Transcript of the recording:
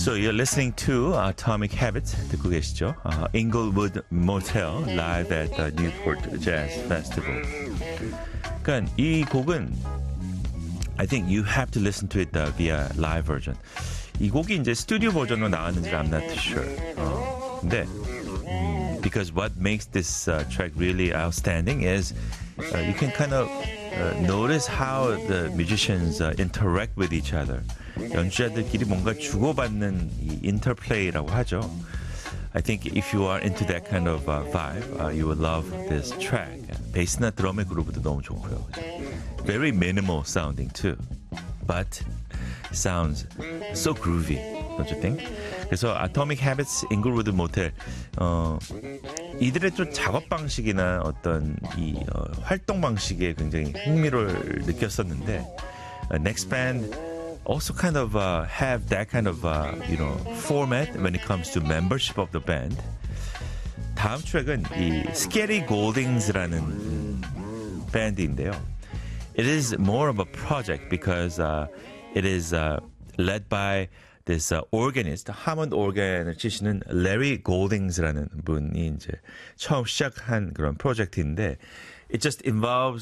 So you're listening to Atomic Habits 듣고 계시죠? Inglewood Motel live at the Newport Jazz Festival. 그러니까 이 곡은 I think you have to listen to it via live version. 이 곡이 이제 스튜디오 버전으로 나왔는지 I'm not too sure. 근데 because what makes this track really outstanding is you can kind of notice how the musicians interact with each other. 연주자들끼리 뭔가 주고받는 이 interplay라고 하죠. I think if you are into that kind of vibe, you will love this track. 베이스나 드럼의 그루브도 너무 좋고요. Very minimal sounding too, but sounds so groovy, don't you think? 그래서 Atomic Habits, Inglewood Motel 이들의 좀 작업 방식이나 어떤 이 활동 방식에 굉장히 흥미를 느꼈었는데 Next Band also kind of have that kind of format when it comes to membership of the band. 다음 트랙은 이 Scary Goldings라는 밴드인데요. It is more of a project because it is led by this organist, 하몬드 organ을 치시는 Larry Goldings라는 분이 이제 처음 시작한 그런 프로젝트인데 it just involves